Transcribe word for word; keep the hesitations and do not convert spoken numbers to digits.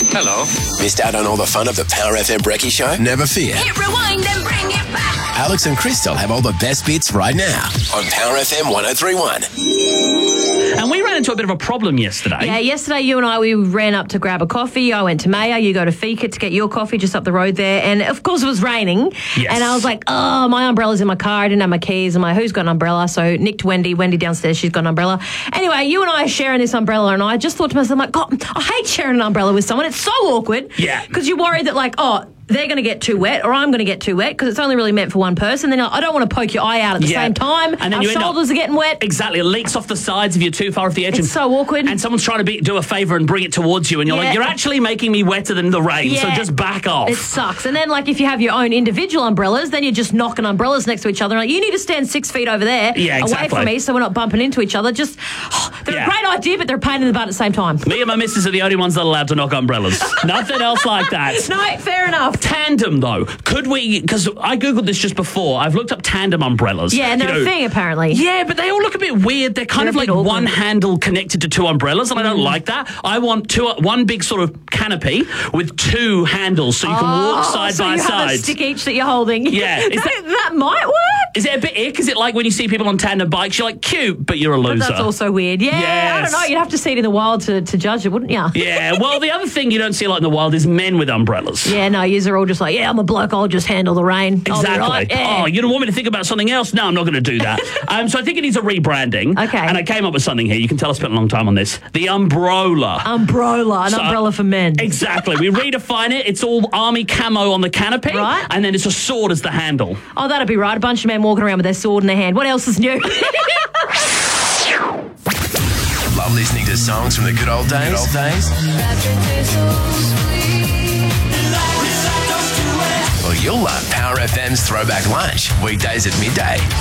Hello. Missed out on all the fun of the Power F M Brekkie Show? Never fear. Hit rewind and bring it back. Alex and Crystal have all the best bits right now on Power F M one oh three point one. And we ran into a bit of a problem yesterday. Yeah, yesterday you and I, we ran up to grab a coffee. I went to Maya, you go to Fika to get your coffee just up the road there. And of course it was raining. Yes. And I was like, oh, my umbrella's in my car. I didn't have my keys. I'm like, who's got an umbrella? So nicked Wendy. Wendy downstairs, she's got an umbrella. Anyway, you and I are sharing this umbrella, and I just thought to myself, I'm like, God, I hate sharing an umbrella with someone. It's so awkward. Yeah. Because you're worried that like, oh, they're going to get too wet or I'm going to get too wet because it's only really meant for one person. Then I don't want to poke your eye out at the Yeah. same time. And then Our you end shoulders up- are getting wet. Exactly. It leaks off the sides if you're too far off the edge. It's and, so awkward. And someone's trying to be, do a favour and bring it towards you, and you're Yeah. like, you're actually making me wetter than the rain, so Yeah. just back off. It sucks. And then, like, if you have your own individual umbrellas, then you're just knocking umbrellas next to each other. Like, you need to stand six feet over there, Yeah, exactly. away from me, so we're not bumping into each other. Just, oh, they're Yeah. a great idea, but they're a pain in the butt at the same time. Me and my missus are the only ones that are allowed to knock umbrellas. Nothing else like that. No, fair enough. Tandem, though. Could we, because I Googled this just before, I've looked up tandem umbrellas. Yeah, and You they're know, a thing, apparently. Yeah, but they all look a bit weird. They're kind They're of a like bit awkward. one handle connected to two umbrellas, and I don't like that. I want two, one big sort of canopy with two handles, so you can walk side Oh, so by you side. have a stick each that you're holding. Yeah, is that, that- that might work. Is it a bit ick? Is it like when you see people on tandem bikes, you're like, cute, but you're a loser? But that's also weird. Yeah, I Yes. don't know. You'd have to see it in the wild to, to judge it, wouldn't you? Yeah, well, the other thing you don't see a lot in the wild is men with umbrellas. Yeah, no, yous are all just like, yeah, I'm a bloke, I'll just handle the rain. I'll be Exactly. right. Yeah. Oh, you don't want me to think about something else? No, I'm not going to do that. um, so I think it needs a rebranding. Okay. And I came up with something here. You can tell I spent a long time on this. The Umbrola. Umbrella, an So- umbrella for men. Exactly. We redefine it. It's all army camo on the canopy. Right. And then it's a sword as the handle. Oh, that'd be right. A bunch of men walking around with their sword in their hand. What else is new? Love listening to songs from the good old days? Good old days? Well, you'll love Power F M's Throwback Lunch, weekdays at midday.